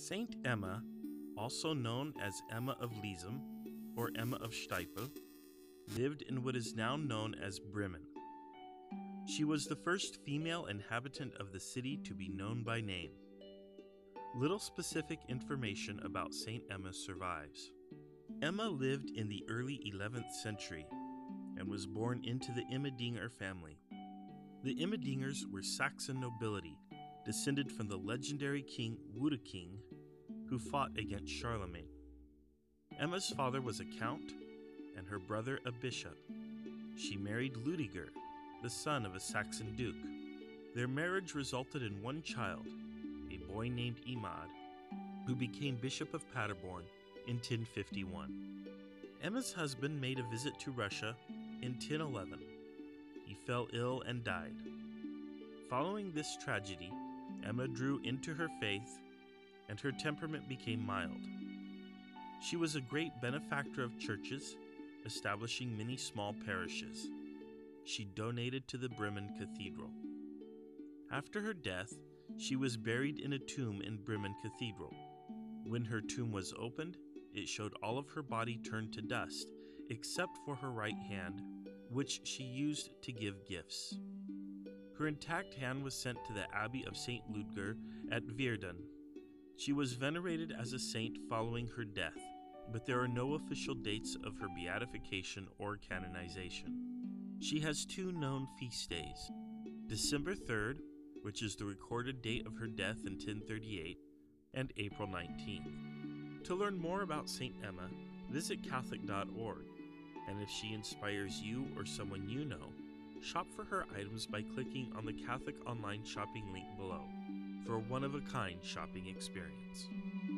Saint Emma, also known as Emma of Liesem or Emma of Stiepel, lived in what is now known as Bremen. She was the first female inhabitant of the city to be known by name. Little specific information about Saint Emma survives. Emma lived in the early 11th century and was born into the Immedinger family. The Immedingers were Saxon nobility, descended from the legendary king Wutaching, who fought against Charlemagne. Emma's father was a count and her brother a bishop. She married Ludiger, the son of a Saxon duke. Their marriage resulted in one child, a boy named Imad, who became Bishop of Paderborn in 1051. Emma's husband made a visit to Russia in 1011. He fell ill and died. Following this tragedy, Emma drew into her faith, and her temperament became mild. She was a great benefactor of churches, establishing many small parishes. She donated to the Bremen Cathedral. After her death, she was buried in a tomb in Bremen Cathedral. When her tomb was opened, it showed all of her body turned to dust, except for her right hand, which she used to give gifts. Her intact hand was sent to the Abbey of St. Ludger at Virden. She was venerated as a saint following her death, but there are no official dates of her beatification or canonization. She has two known feast days: December 3rd, which is the recorded date of her death in 1038, and April 19th. To learn more about St. Emma, visit Catholic.org, and if she inspires you or someone you know, shop for her items by clicking on the Catholic online shopping link below for a one-of-a-kind shopping experience.